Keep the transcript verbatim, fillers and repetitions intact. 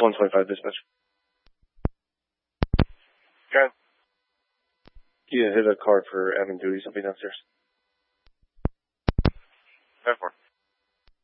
one twenty-five dispatch. Okay. Yeah, hit a card for admin duties. I'll be downstairs. ten four.